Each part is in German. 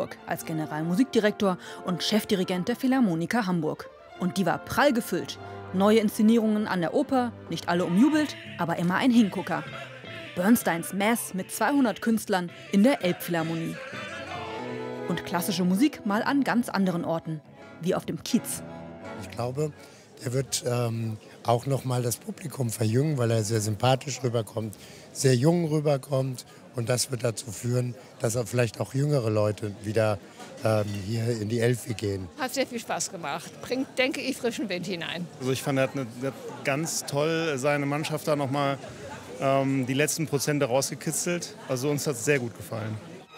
Hamburg als Generalmusikdirektor und Chefdirigent der Philharmoniker Hamburg. Und die war prall gefüllt. Neue Inszenierungen an der Oper, nicht alle umjubelt, aber immer ein Hingucker. Bernsteins Mass mit 200 Künstlern in der Elbphilharmonie. Und klassische Musik mal an ganz anderen Orten, wie auf dem Kiez. Ich glaube, er wird auch noch mal das Publikum verjüngen, weil er sehr sympathisch rüberkommt, sehr jung rüberkommt. Und das wird dazu führen, dass er vielleicht auch jüngere Leute wieder hier in die Elfe gehen. Hat sehr viel Spaß gemacht. Bringt, denke ich, frischen Wind hinein. Also ich fand, er hat ganz toll seine Mannschaft da noch mal die letzten Prozente rausgekitzelt. Also uns hat es sehr gut gefallen.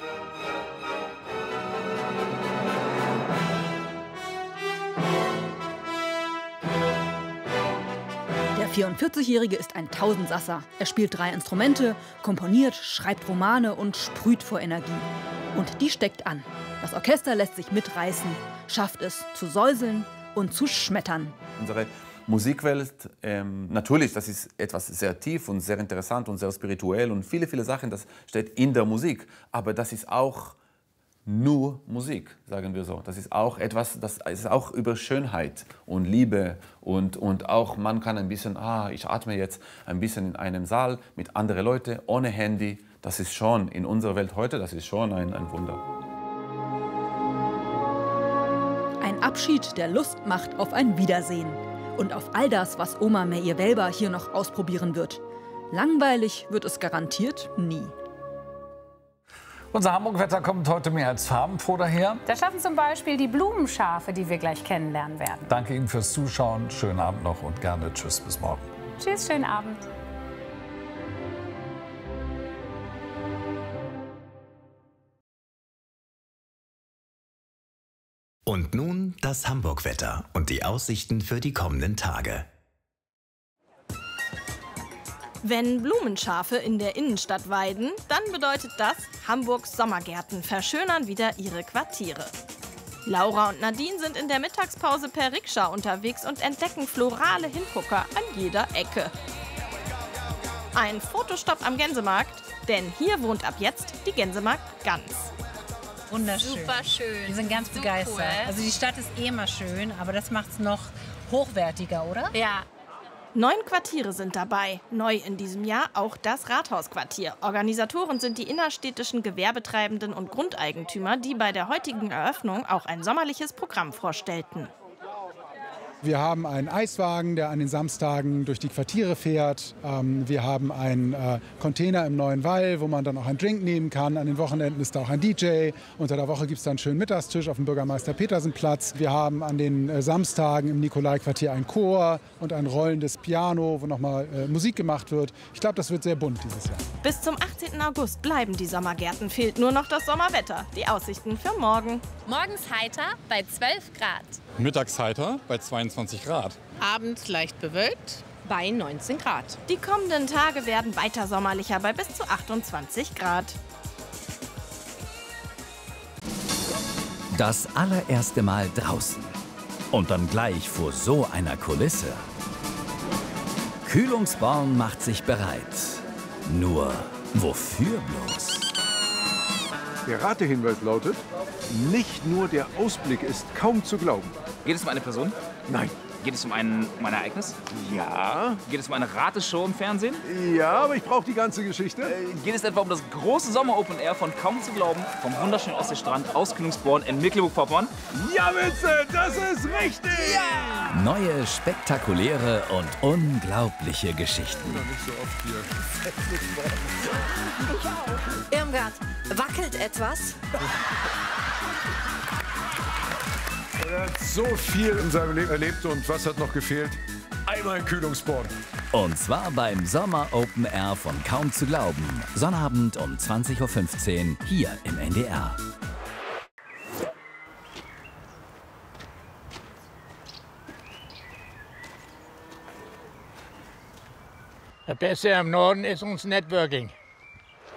Der 44-Jährige ist ein Tausendsasser. Er spielt 3 Instrumente, komponiert, schreibt Romane und sprüht vor Energie. Und die steckt an. Das Orchester lässt sich mitreißen, schafft es zu säuseln und zu schmettern. Unsere Musikwelt, natürlich, das ist etwas sehr tief und sehr interessant und sehr spirituell und viele, viele Sachen, das steht in der Musik. Aber das ist auch nur Musik, sagen wir so. Das ist auch etwas, das ist auch über Schönheit und Liebe und auch man kann ein bisschen, ich atme jetzt ein bisschen in einem Saal mit anderen Leuten, ohne Handy. Das ist schon in unserer Welt heute, das ist schon ein Wunder. Ein Abschied, der Lust macht auf ein Wiedersehen. Und auf all das, was Oma Meir-Welber hier noch ausprobieren wird. Langweilig wird es garantiert nie. Unser Hamburg-Wetter kommt heute mehr als farbenfroh daher. Da schaffen zum Beispiel die Blumenschafe, die wir gleich kennenlernen werden. Danke Ihnen fürs Zuschauen. Schönen Abend noch und gerne tschüss, bis morgen. Tschüss, schönen Abend. Und nun das Hamburg-Wetter und die Aussichten für die kommenden Tage. Wenn Blumenschafe in der Innenstadt weiden, dann bedeutet das, Hamburgs Sommergärten verschönern wieder ihre Quartiere. Laura und Nadine sind in der Mittagspause per Rikscha unterwegs und entdecken florale Hingucker an jeder Ecke. Ein Fotostopp am Gänsemarkt, denn hier wohnt ab jetzt die Gänsemarkt-Gans. Wunderschön. Super schön. Wir sind ganz begeistert. Cool. Also die Stadt ist eh immer schön, aber das macht es noch hochwertiger, oder? Ja. 9 Quartiere sind dabei. Neu in diesem Jahr auch das Rathausquartier. Organisatoren sind die innerstädtischen Gewerbetreibenden und Grundeigentümer, die bei der heutigen Eröffnung auch ein sommerliches Programm vorstellten. Wir haben einen Eiswagen, der an den Samstagen durch die Quartiere fährt. Wir haben einen Container im Neuen Wall, wo man dann auch einen Drink nehmen kann. An den Wochenenden ist da auch ein DJ. Unter der Woche gibt es dann einen schönen Mittagstisch auf dem Bürgermeister-Petersen-Platz. Wir haben an den Samstagen im Nikolai-Quartier ein Chor und ein rollendes Piano, wo nochmal Musik gemacht wird. Ich glaube, das wird sehr bunt dieses Jahr. Bis zum 18. August bleiben die Sommergärten. Fehlt nur noch das Sommerwetter. Die Aussichten für morgen. Morgens heiter bei 12 Grad. Mittags heiter bei 22 Grad. Abends leicht bewölkt bei 19 Grad. Die kommenden Tage werden weiter sommerlicher bei bis zu 28 Grad. Das allererste Mal draußen. Und dann gleich vor so einer Kulisse. Kühlungsborn macht sich bereit. Nur wofür bloß? Der Ratehinweis lautet, nicht nur der Ausblick ist kaum zu glauben. Geht es um eine Person? Nein. Geht es um ein Ereignis? Ja. Geht es um eine Rateshow im Fernsehen? Ja, aber ich brauche die ganze Geschichte. Geht es etwa um das große Sommer-Open Air von kaum zu glauben vom wunderschönen Ostseestrand aus Kühlungsborn in Mecklenburg-Vorpommern? Ja, Vincent, das ist richtig! Ja! Neue, spektakuläre und unglaubliche Geschichten. Nicht so oft hier. Irmgard, wackelt etwas? Er hat so viel in seinem Leben erlebt und was hat noch gefehlt? Einmal ein Kühlungsborn. Und zwar beim Sommer Open Air von Kaum zu glauben. Sonnabend um 20:15 Uhr hier im NDR. Das Beste am Norden ist uns Networking.